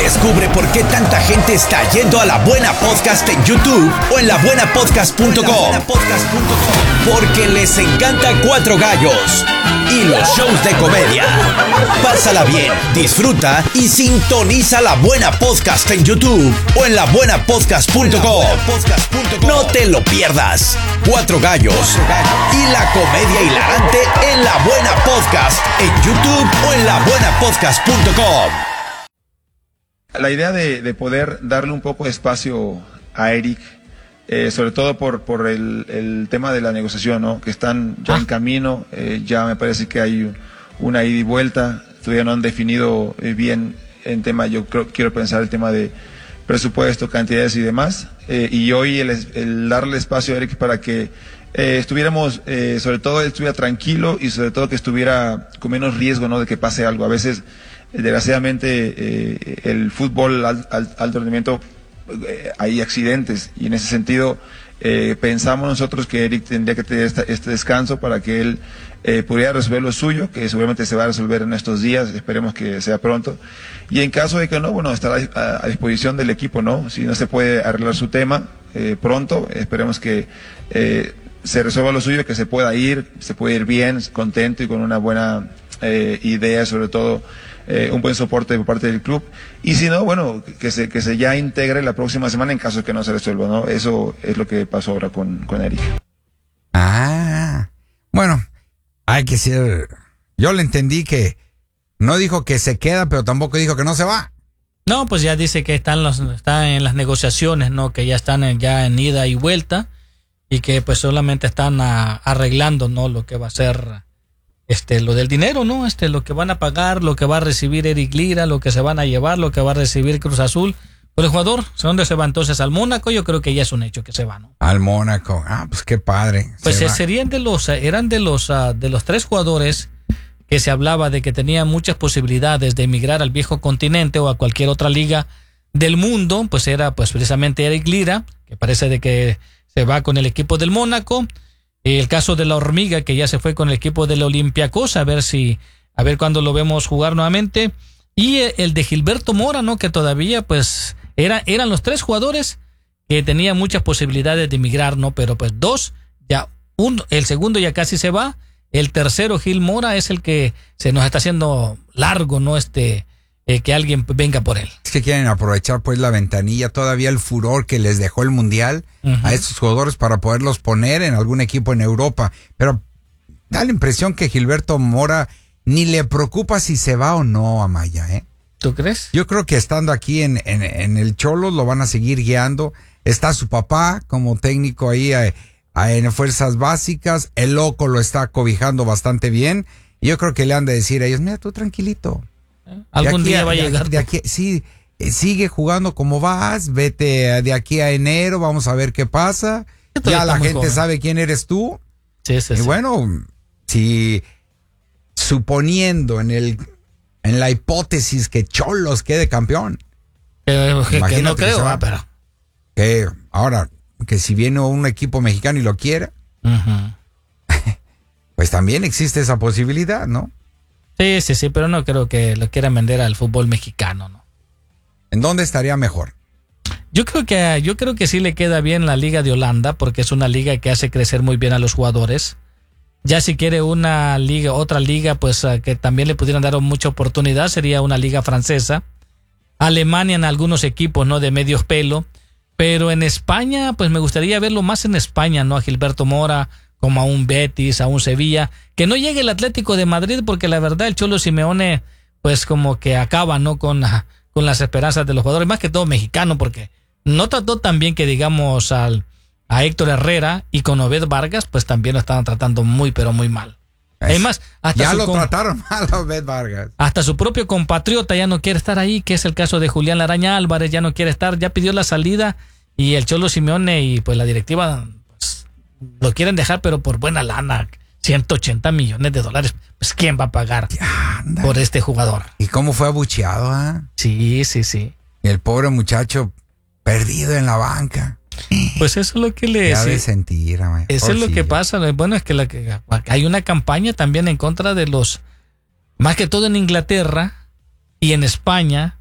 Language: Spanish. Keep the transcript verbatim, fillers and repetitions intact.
Descubre por qué tanta gente está yendo a La Buena Podcast en YouTube o en la buena podcast punto com. Porque les encanta Cuatro Gallos y los shows de comedia. Pásala bien, disfruta y sintoniza La Buena Podcast en YouTube o en la buena podcast punto com. No te lo pierdas. Cuatro Gallos y la comedia hilarante en La Buena Podcast en YouTube o en la buena podcast punto com. La idea de, de poder darle un poco de espacio a Eric, eh, sobre todo por, por el, el tema de la negociación, ¿no? Que están ya ah. en camino, eh, ya me parece que hay una ida y vuelta, todavía no han definido eh, bien en tema, yo creo, quiero pensar el tema de presupuesto, cantidades y demás, eh, y hoy el, el darle espacio a Eric para que eh, estuviéramos, eh, sobre todo él estuviera tranquilo y sobre todo que estuviera con menos riesgo, ¿no? De que pase algo. A veces desgraciadamente eh, el fútbol al, al, alto rendimiento eh, hay accidentes y en ese sentido eh, pensamos nosotros que Eric tendría que tener esta, este descanso para que él eh, pudiera resolver lo suyo, que seguramente se va a resolver en estos días, esperemos que sea pronto, y en caso de que no, bueno, estará a, a disposición del equipo, ¿no? Si no se puede arreglar su tema eh, pronto, esperemos que eh, se resuelva lo suyo, que se pueda ir, se puede ir bien, contento y con una buena eh, idea, sobre todo Eh, un buen soporte por parte del club, y si no, bueno, que se que se ya integre la próxima semana en caso de que no se resuelva, ¿no? Eso es lo que pasó ahora con, con Eric. Ah, bueno, hay que ser, yo le entendí que no dijo que se queda, pero tampoco dijo que no se va. No, pues ya dice que están los están en las negociaciones, ¿no? Que ya están en, ya en ida y vuelta y que pues solamente están a, arreglando, ¿no? Lo que va a ser Este, lo del dinero, ¿no? Este, lo que van a pagar, lo que va a recibir Eric Lira, lo que se van a llevar, lo que va a recibir Cruz Azul. Pero el jugador, ¿dónde se va entonces? Al Mónaco, yo creo que ya es un hecho que se va, ¿no? Al Mónaco, ah, pues qué padre. Pues se serían de los, eran de los, uh, de los tres jugadores que se hablaba de que tenían muchas posibilidades de emigrar al viejo continente o a cualquier otra liga del mundo, pues era pues precisamente Eric Lira, que parece de que se va con el equipo del Mónaco. El caso de la Hormiga, que ya se fue con el equipo del Olympiacos, a ver si, a ver cuándo lo vemos jugar nuevamente. Y el de Gilberto Mora, ¿no? Que todavía, pues, era, eran los tres jugadores que tenían muchas posibilidades de emigrar, ¿no? Pero pues dos, ya, uno, el segundo ya casi se va. El tercero, Gil Mora, es el que se nos está haciendo largo, ¿no? Este, eh, que alguien venga por él. Es que quieren aprovechar pues la ventanilla, todavía el furor que les dejó el Mundial uh-huh. a estos jugadores para poderlos poner en algún equipo en Europa. Pero da la impresión que Gilberto Mora ni le preocupa si se va o no a Maya, ¿eh? ¿Tú crees? Yo creo que estando aquí en, en, en el Cholos lo van a seguir guiando. Está su papá como técnico ahí a, a, en Fuerzas Básicas. El loco lo está cobijando bastante bien. Y yo creo que le han de decir a ellos, mira, tú tranquilito. Algún de día a, va a de, llegar. De aquí, sí, sigue jugando como vas, vete de aquí a enero, vamos a ver qué pasa. Ya la gente joven. sabe quién eres tú. Sí, sí, y sí. bueno, si suponiendo en el en la hipótesis que Cholos quede campeón. Eh, que, que no creo, que va, pero que ahora que si viene un equipo mexicano y lo quiera, uh-huh. pues también existe esa posibilidad, ¿no? Sí, sí, sí, pero no creo que lo quieran vender al fútbol mexicano, ¿no? ¿En dónde estaría mejor? Yo creo que yo creo que sí le queda bien la Liga de Holanda, porque es una liga que hace crecer muy bien a los jugadores. Ya si quiere una liga, otra liga, pues uh, que también le pudieran dar mucha oportunidad, sería una liga francesa. Alemania en algunos equipos, ¿no? De medios pelo. Pero en España, pues me gustaría verlo más en España, ¿no? A Gilberto Mora, como a un Betis, a un Sevilla, que no llegue el Atlético de Madrid, porque la verdad el Cholo Simeone, pues como que acaba, ¿no? Con, con las esperanzas de los jugadores, más que todo mexicano, porque no trató tan bien que digamos al, a Héctor Herrera, y con Obed Vargas, pues también lo estaban tratando muy, pero muy mal. Además, hasta ya su lo com- trataron mal a Obed Vargas. Hasta su propio compatriota ya no quiere estar ahí, que es el caso de Julián Laraña Álvarez, ya no quiere estar, ya pidió la salida, y el Cholo Simeone y pues la directiva pues, lo quieren dejar, pero por buena lana, ciento ochenta millones de dólares. Pues ¿quién va a pagar Anda. por este jugador? ¿Y cómo fue abucheado, ah? ¿eh? Sí, sí, sí. Y el pobre muchacho perdido en la banca. Pues eso es lo que le... Ya sí, de sentir, man. eso es lo que pasa. Bueno, es que, la, que hay una campaña también en contra de los... Más que todo en Inglaterra y en España,